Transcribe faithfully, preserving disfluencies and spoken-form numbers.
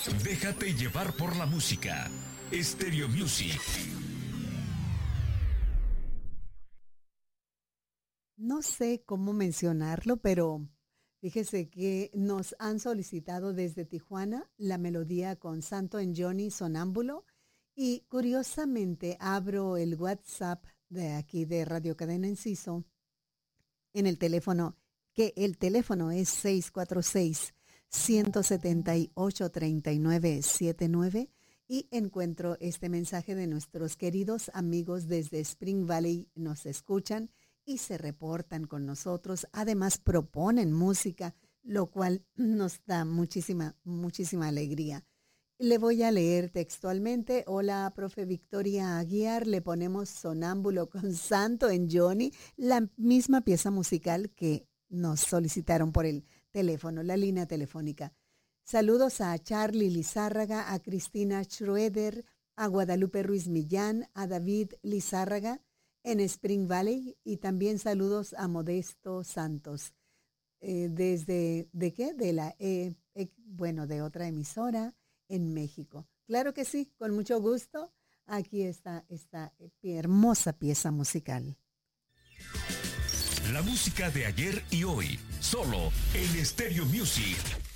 Déjate llevar por la música. Stereo Music. No sé cómo mencionarlo, pero fíjese que nos han solicitado desde Tijuana la melodía con Santo en Johnny Sonámbulo y curiosamente abro el WhatsApp de aquí de Radio Cadena Enciso en el teléfono, que el teléfono es seis cuatro seis, uno siete ocho, tres nueve siete nueve y encuentro este mensaje de nuestros queridos amigos desde Spring Valley, nos escuchan y se reportan con nosotros, además proponen música, lo cual nos da muchísima, muchísima alegría. Le voy a leer textualmente. Hola, profe Victoria Aguiar, le ponemos Sonámbulo con Santo en Johnny, la misma pieza musical que nos solicitaron por el teléfono, la línea telefónica. Saludos a Charlie Lizárraga, a Cristina Schroeder, a Guadalupe Ruiz Millán, a David Lizárraga en Spring Valley y también saludos a Modesto Santos. Eh, desde, ¿de qué? De la, eh, eh, bueno, de otra emisora en México. Claro que sí, con mucho gusto. Aquí está esta hermosa pieza musical. La música de ayer y hoy, solo en Stereo Music.